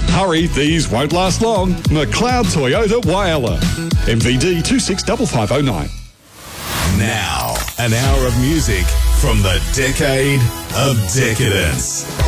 Hurry, these won't last long. McLeod Toyota Whyalla. MVD 265509. Now, an hour of music from the decade of decadence.